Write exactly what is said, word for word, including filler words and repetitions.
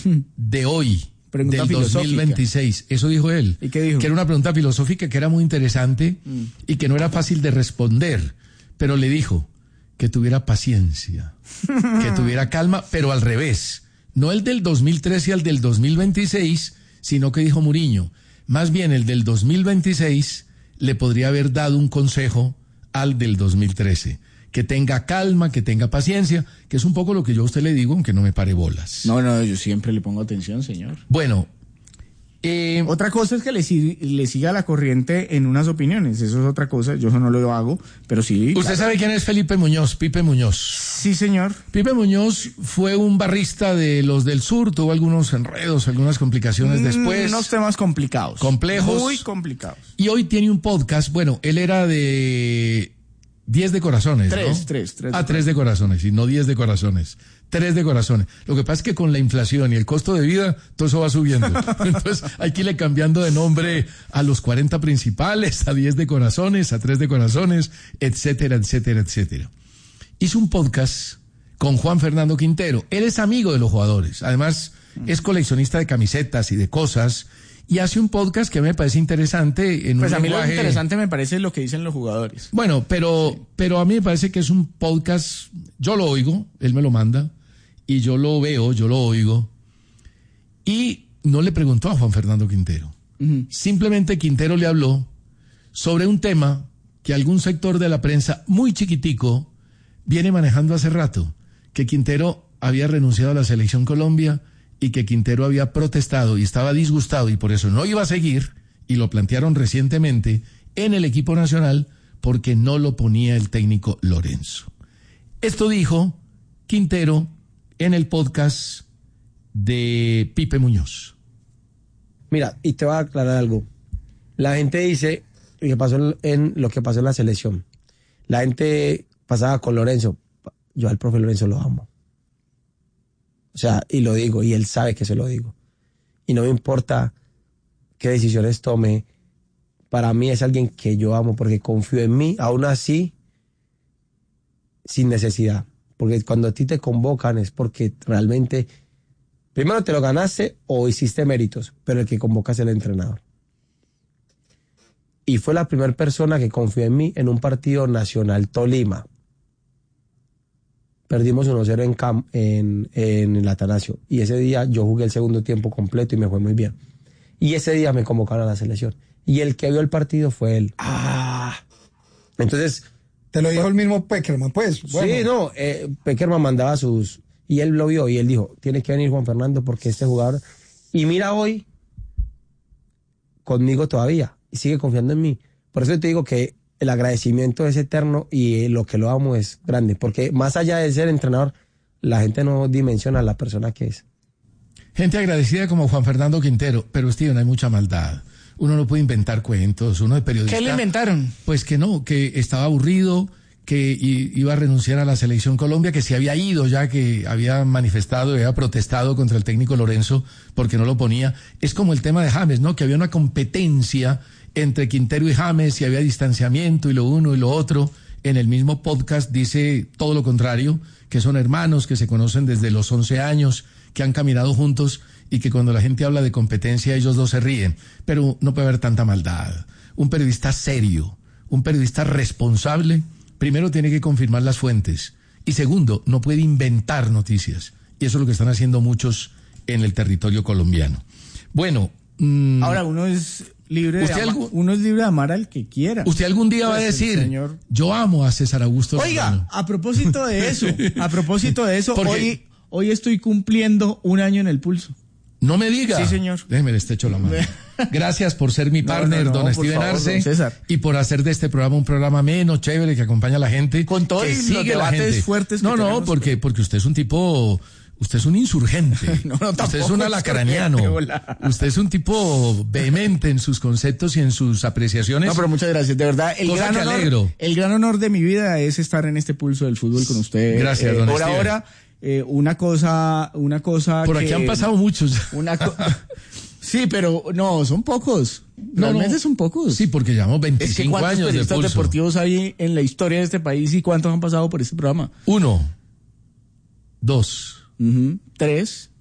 de hoy, pregunta del dos mil veintiséis. Eso dijo él. ¿Y qué dijo? Que era una pregunta filosófica que era muy interesante mm. y que no era fácil de responder, pero le dijo que tuviera paciencia, que tuviera calma, pero al revés. No el del dos mil trece al del dos mil veintiséis, sino que dijo Mourinho, más bien el del dos mil veintiséis le podría haber dado un consejo al del dos mil trece. Que tenga calma, que tenga paciencia, que es un poco lo que yo a usted le digo, aunque no me pare bolas. No, no, yo siempre le pongo atención, señor. Bueno. Eh, otra cosa es que le, le siga la corriente en unas opiniones, eso es otra cosa, yo eso no lo hago, pero sí. ¿Usted claro. sabe quién es Felipe Muñoz, Pipe Muñoz? Sí, señor. Pipe Muñoz fue un barrista de los del sur, tuvo algunos enredos, algunas complicaciones después. Unos temas complicados. Complejos. Muy complicados. Y hoy tiene un podcast, bueno, él era de diez de corazones, tres, ¿no? Tres, tres. Ah, tres de corazones, y no diez de corazones. Tres de corazones. Lo que pasa es que con la inflación y el costo de vida, todo eso va subiendo. Entonces hay que irle cambiando de nombre a los cuarenta principales, a diez de corazones, a tres de corazones, etcétera, etcétera, etcétera. Hizo un podcast con Juan Fernando Quintero. Él es amigo de los jugadores. Además, es coleccionista de camisetas y de cosas. Y hace un podcast que a mí me parece interesante. En pues un a mí lenguaje... lo interesante me parece lo que dicen los jugadores. Bueno, pero, sí. pero a mí me parece que es un podcast, yo lo oigo, él me lo manda, y yo lo veo, yo lo oigo, y no le preguntó a Juan Fernando Quintero. Uh-huh. Simplemente Quintero le habló sobre un tema que algún sector de la prensa muy chiquitico viene manejando hace rato, que Quintero había renunciado a la Selección Colombia y que Quintero había protestado y estaba disgustado y por eso no iba a seguir, y lo plantearon recientemente en el equipo nacional porque no lo ponía el técnico Lorenzo. Esto dijo Quintero en el podcast de Pipe Muñoz. Mira, y te voy a aclarar algo. La gente dice lo que pasó en lo que pasó en la selección. La gente pasaba con Lorenzo. Yo al profe Lorenzo lo amo. O sea, y lo digo, y él sabe que se lo digo. Y no me importa qué decisiones tome. Para mí es alguien que yo amo porque confío en mí, aún así, sin necesidad. Porque cuando a ti te convocan es porque realmente, primero te lo ganaste o hiciste méritos, pero el que convoca es el entrenador. Y fue la primera persona que confió en mí en un partido nacional Tolima. Perdimos uno cero en, Cam, en, en el Atanasio. Y ese día yo jugué el segundo tiempo completo y me fue muy bien. Y ese día me convocaron a la selección. Y el que vio el partido fue él. Ah. Entonces... Te lo dijo fue, el mismo Peckerman, pues. Bueno. Sí, no, eh, Peckerman mandaba sus... Y él lo vio y él dijo, tiene que venir Juan Fernando porque este jugador... Y mira hoy, conmigo todavía, y sigue confiando en mí. Por eso te digo que el agradecimiento es eterno y lo que lo amo es grande. Porque más allá de ser entrenador, la gente no dimensiona a la persona que es. Gente agradecida como Juan Fernando Quintero, pero Steven, hay mucha maldad. Uno no puede inventar cuentos, uno de periodista... ¿Qué le inventaron? Pues que no, que estaba aburrido, que iba a renunciar a la Selección Colombia, que se había ido ya, que había manifestado y había protestado contra el técnico Lorenzo porque no lo ponía. Es como el tema de James, ¿no? Que había una competencia entre Quintero y James y había distanciamiento y lo uno y lo otro. En el mismo podcast dice todo lo contrario, que son hermanos, que se conocen desde los once años, que han caminado juntos y que cuando la gente habla de competencia ellos dos se ríen. Pero no puede haber tanta maldad. Un periodista serio, un periodista responsable, primero tiene que confirmar las fuentes y segundo, no puede inventar noticias. Y eso es lo que están haciendo muchos en el territorio colombiano. Bueno... Mmm, ahora uno es libre de ama, algún, uno es libre de amar al que quiera. Usted algún día pues va a decir, señor... yo amo a César Augusto. Oiga, Romano. a propósito de eso, a propósito de eso, hoy, hoy estoy cumpliendo un año en el Pulso. No me diga. Sí, señor. Déjeme, le estrecho la mano. Gracias por ser mi partner, no, no, no, don Steven favor, Arce, don César. Y por hacer de este programa un programa menos chévere que acompaña a la gente. Con todos los debates fuertes que No, no, porque, porque usted es un tipo... Usted es un insurgente. no, no, usted es un alacraneano. Usted es un tipo vehemente en sus conceptos y en sus apreciaciones. No, pero muchas gracias. De verdad, el, Cosa gran que honor, alegro. el gran honor de mi vida es estar en este Pulso del Fútbol con usted. Gracias, eh, don Por Steven. ahora, eh, una cosa, una cosa Por que, aquí han pasado muchos. Una co- sí, pero no, son pocos. No, Realmente no. son pocos. Sí, porque llevamos veinticinco es que años de Pulso. ¿Cuántos deportivos hay en la historia de este país y cuántos han pasado por este programa? Uno. Dos. Uh-huh. Tres.